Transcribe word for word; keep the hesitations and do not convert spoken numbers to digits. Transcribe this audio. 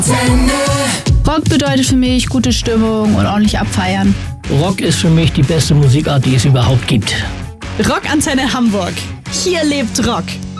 Rock bedeutet für mich gute Stimmung und ordentlich abfeiern. Rock ist für mich die beste Musikart, die es überhaupt gibt. Rockantenne Hamburg. Hier lebt Rock.